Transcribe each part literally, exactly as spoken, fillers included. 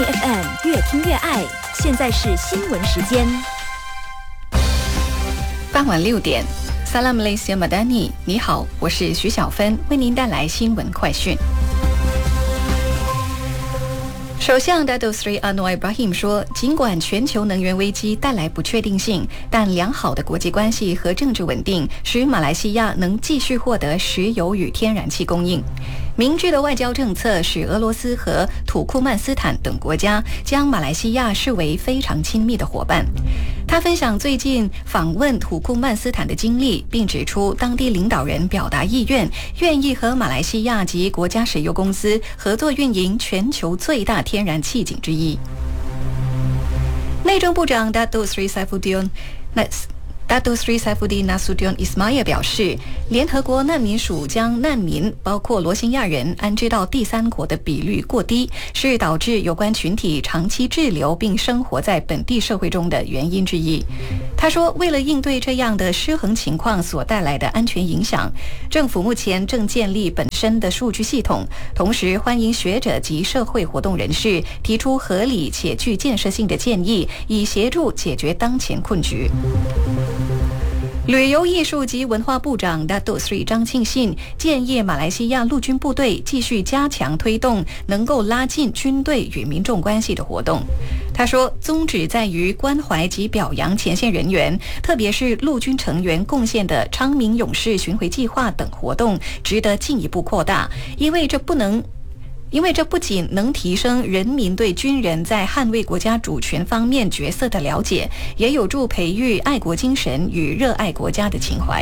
F M 越听越爱，现在是新闻时间。 傍晚六点 ，Salam Malaysia Madani， 你好，我是徐小芬，为您带来新闻快讯。首相 Datuk Seri Anwar Ibrahim 说，尽管全球能源危机带来不确定性，但良好的国际关系和政治稳定使马来西亚能继续获得石油与天然气供应。明智的外交政策使俄罗斯和土库曼斯坦等国家将马来西亚视为非常亲密的伙伴。他分享最近访问土库曼斯坦的经历，并指出当地领导人表达意愿，愿意和马来西亚及国家石油公司合作运营全球最大天然气井之一。内政部长 Datuk Seri Saifuddin Datuk Seri Saifuddin Nasution Ismail 表示，联合国难民署将难民包括罗兴亚人安置到第三国的比率过低，是导致有关群体长期滞留并生活在本地社会中的原因之一。他说，为了应对这样的失衡情况所带来的安全影响，政府目前正建立本身的数据系统，同时欢迎学者及社会活动人士提出合理且具建设性的建议，以协助解决当前困局。旅游艺术及文化部长 Datuk Seri 张庆信建议马来西亚陆军部队继续加强推动能够拉近军队与民众关系的活动。他说，宗旨在于关怀及表扬前线人员，特别是陆军成员贡献的昌明勇士巡回计划等活动值得进一步扩大，因为这不能因为这不仅能提升人民对军人在捍卫国家主权方面角色的了解，也有助培育爱国精神与热爱国家的情怀。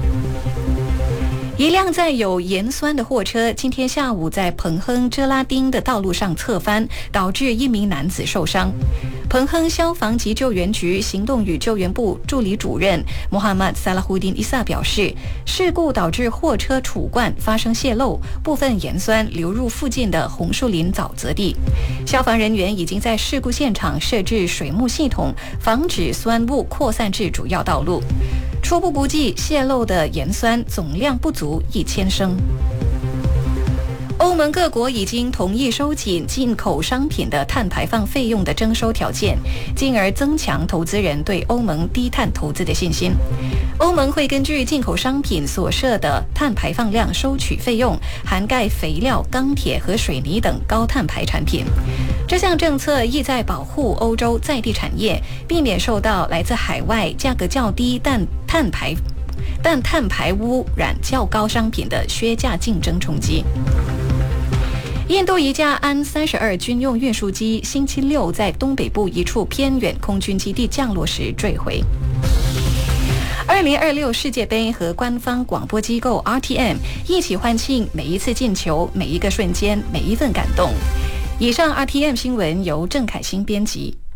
一辆载有盐酸的货车今天下午在彭亨遮拉丁的道路上侧翻，导致一名男子受伤。彭亨消防及救援局行动与救援部助理主任 Muhammad Salahuddin Isa 表示，事故导致货车储罐发生泄漏，部分盐酸流入附近的红树林沼泽地。消防人员已经在事故现场设置水幕系统，防止酸雾扩散至主要道路。初步估计，泄漏的盐酸总量不足一千升。欧盟各国已经同意收紧进口商品的碳排放费用的征收条件，进而增强投资人对欧盟低碳投资的信心。欧盟会根据进口商品所设的碳排放量收取费用，涵盖肥料、钢铁和水泥等高碳排产品。这项政策意在保护欧洲在地产业，避免受到来自海外价格较低但碳排但碳排污染较高商品的削价竞争冲击。印度一架安三十二军用运输机星期六在东北部一处偏远空军基地降落时坠毁。二零二六世界杯和官方广播机构 R T M 一起欢庆每一次进球、每一个瞬间、每一份感动。以上 R T M 新闻由郑凯欣编辑。